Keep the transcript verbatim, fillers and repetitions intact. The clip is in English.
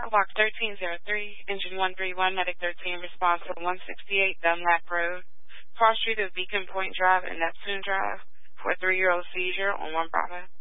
Block thirteen oh three, Engine one three one, Medic thirteen, response to one sixty-eight Dunlap Road, cross street of Beacon Point Drive and Neptune Drive, for a three-year-old seizure on one Bravo.